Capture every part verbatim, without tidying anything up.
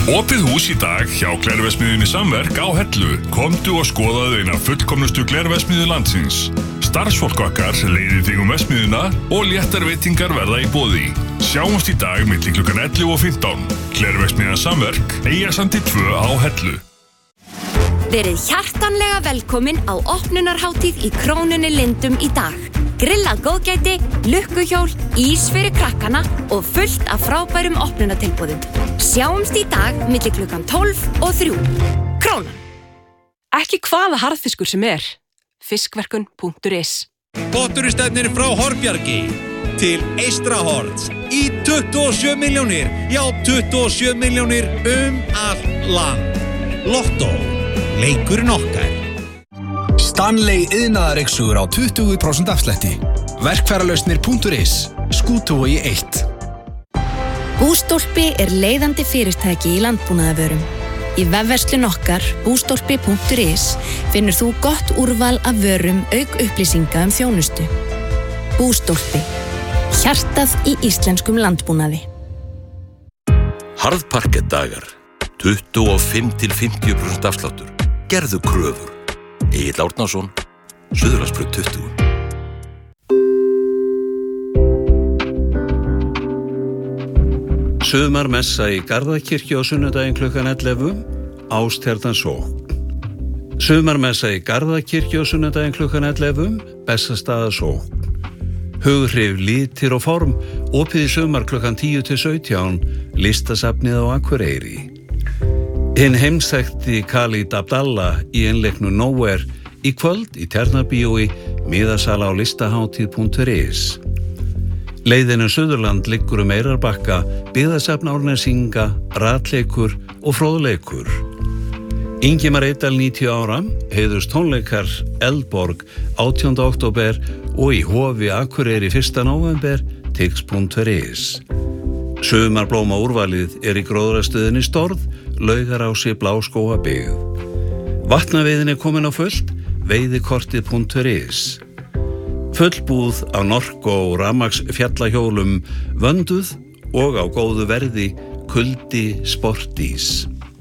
Opið hús í dag hjá Glerverksmiðjunni Samverk á Hellu. Komdu og skoðaðu eina fullkomnustu glerverksmiðju landsins. Starfsfólk okkar leiðir þig um verksmiðjuna og léttar veitingar verða í boði. Sjáumst í dag milli klukkan ellefu og fimmtán. Glerverksmiðjan Samverk, Eyjasandi tvö á Hellu. Verið hjartanlega velkomin á opnunarhátíð í Krónunni Lindum í dag. Grillað góðgæti, lukkuhjól, ís fyrir krakkana og fullt af frábærum opnunartilboðum. Sjáumst í dag milli klukkan tólf og þrjú. Krónan. Ekki hvaða harðfiskur sem er. fiskverkun punktur is. Potturistefnir frá Hornbjargi til Eystrahorns í tuttugu og sjö milljónir. Já, tuttugu og sjö milljónir um allt land. Lottó. Leikurinn okkar. Stanley iðnaðarexugur á tuttugu prósent afslætti. Verkfæralausnir punktur is. Skútuvogi eitt. Bústólpi er leiðandi fyrirtæki í landbúnaðarvörum. Í vefverslun okkar, bústólpi punktur is, finnur þú gott úrval af vörum auk upplýsinga um þjónustu. Bústólpi. Hjartað í íslenskum landbúnaði. Harðparkettdagar. tuttugu og fimm til fimmtíu prósent afsláttur. Gerðu kröfur. Egill Árnason, Suðurlandsbraut tuttugu. Sumarmessa í Garðakirkju á sunnudaginn klukkan ellefu, Ástjarnan sókn. Sumarmessa í Garðakirkju á sunnudaginn klukkan ellefu, Bessastaða sókn. Hughrif, litir og form, opið í sumar klukkan tíu til sautján, listasafnið á Akureyri. Hinn heimsþekkti Khalid Abdallah í einleiknu Nowhere í kvöld í Tjarnarbíói, miðasala á listahátíð punktur is. Leiðin um Suðurland liggur um Eyrarbakka, byggðasafn Árnesinga, ratleikur og fróðleikur. Ingimar Eydal níutíu ára, heiðurs tónleikar Eldborg átjánda október og í Hofi Akureyri fyrsta nóvember, tix punktur is. Sumarblóma úrvalið er í gróðrastöðinni Storð, Laugarási, Bláskógabyggð. Vatnaveiðin er komin á fullt, veiðikortið punktur is. Fullbúð á Norko og Ramax fjallahjólum, vönduð og á góðu verði, kuldi sportís.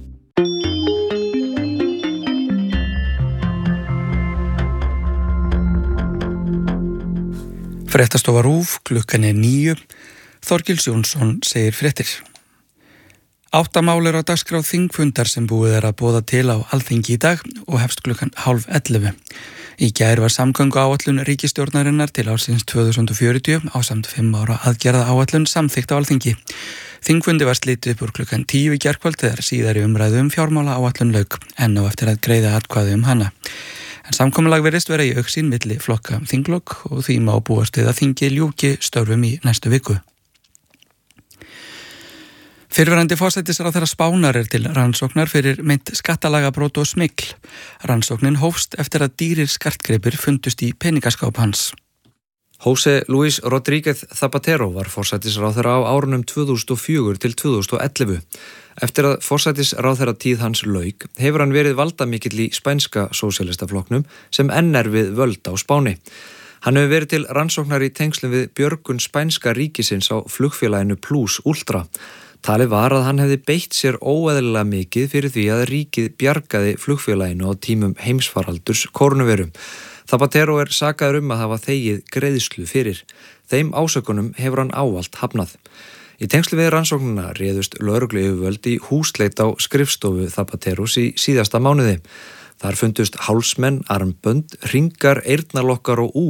Fréttastofa RÚV, klukkan er níu. Þorgils Jónsson segir fréttir. Átta mál eru á dagskrá þingfundar sem búið er að boða til á Alþingi í dag og hefst klukkan hálf ellefu. Í gær var samgöngu áætlun ríkisstjórnarinnar til ársins tvö þúsund og fjörutíu ásamt fimm ára aðgerða áætlun samþykkt á Alþingi. Þingfundi var slitið upp úr klukkan tíu í gærkvöld þegar síðari umræðu um fjármála áætlun lauk, enn á eftir að greiða atkvæði um hana. En samkomulag virðist vera í augsýn milli flokka þinglok og því má búast við að þingi ljúki störfum í næstu viku. Fyrrverandi forsætisráðherra Spánar er til rannsóknar fyrir meint skattalagabrót og smygl. Rannsóknin hófst eftir að dýrir skartgripir fundust í peningaskáp hans. José Luis Rodríguez Zapatero var forsætisráðherra á árunum tvö þúsund og fjögur til tvö þúsund og ellefu. Eftir að forsætisráðherra tíð hans lauk hefur hann verið valdamikill í spænska sósíalistaflokknum sem enn er við völd á Spáni. Hann hefur verið til rannsóknar í tengslum við björgun spænska ríkisins á flugfélaginu Plus Ultra. Talið var að hann hefði beitt sér óeðlilega mikið fyrir því að ríkið bjargaði flugfélaginu á tímum heimsfaraldurs kórnuveiru. Zapatero er sakaður um að hafa þegið greiðslu fyrir. Þeim ásökunum hefur hann ávallt hafnað. Í tengslu við rannsóknina réðust lögregluyfirvöld í húsleit á skrifstofu Zapateros í síðasta mánuði. Þar fundust hálsmenn, armbönd, hringar, eyrnalokkar og úr